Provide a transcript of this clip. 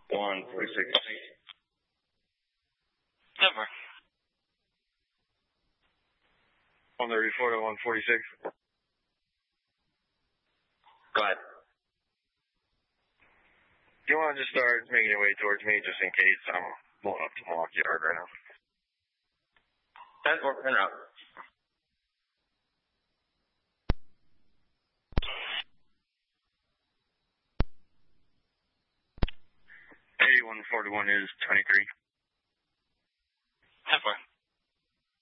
146. Never. 134 to 146. Go ahead. Do you want to just start making your way towards me just in case I'm blowing up to Milwaukee Yard right now? 10-4, en route. Hey, 141 is 23.